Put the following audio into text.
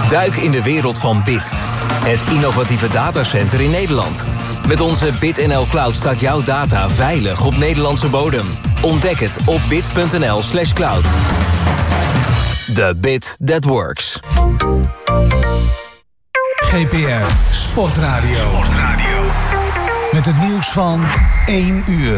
Duik in de wereld van BIT. Het innovatieve datacenter in Nederland. Met onze BitNL Cloud staat jouw data veilig op Nederlandse bodem. Ontdek het op bit.nl/cloud. The bit that works. GPR Sportradio. Met het nieuws van 1 uur.